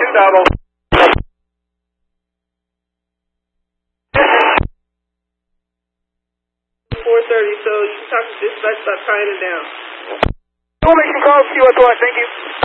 down on 4:30, so talk to dispatch about tying it down. Information calls, QS1, thank you.